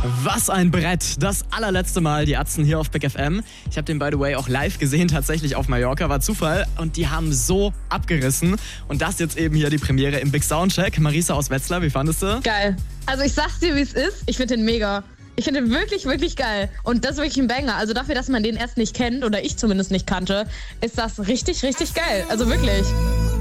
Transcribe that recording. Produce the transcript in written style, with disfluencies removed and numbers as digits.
Was ein Brett. Das allerletzte Mal die Atzen hier auf Big FM. Ich habe den, by the way, auch live gesehen, tatsächlich auf Mallorca. War Zufall. Und die haben so abgerissen. Und das jetzt eben hier die Premiere im Big Soundcheck. Marisa aus Wetzlar, wie fandest du? Geil. Also ich sag's dir, wie es ist. Ich finde den mega. Ich finde den wirklich, wirklich geil. Und das ist wirklich ein Banger. Also dafür, dass man den erst nicht kennt, oder ich zumindest nicht kannte, ist das richtig, richtig geil. Also wirklich.